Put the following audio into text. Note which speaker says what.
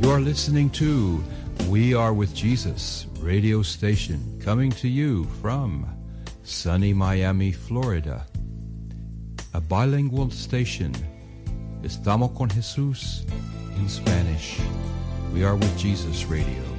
Speaker 1: You're listening to We Are With Jesus radio station, coming to you from sunny Miami, Florida. A bilingual station. Estamos con Jesús in Spanish. We Are With Jesus radio.